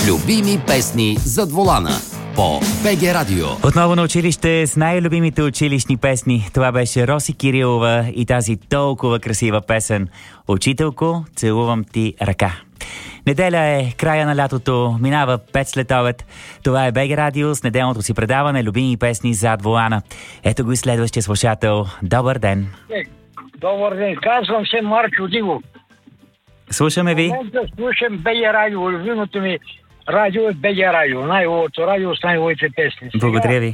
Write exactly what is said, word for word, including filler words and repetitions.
Любими песни зад волана по БГ Радио. Отново на училище с най-любимите училищни песни. Това беше Роси Кирилова и тази толкова красива песен "Учителко, целувам ти ръка". Неделя е, края на лятото, минава пет след обед. Това е БГ Радио с неделното си предаване "Любими песни зад волана". Ето го и следващия слушател. Добър ден. Добър ден, казвам се Марчо Дигов. Слушаме ви. В момента слушам БГ Радио, любимото ми радио е БГ Радио, най-хубавото радио с най-хубавите песни. Сега, благодаря ви.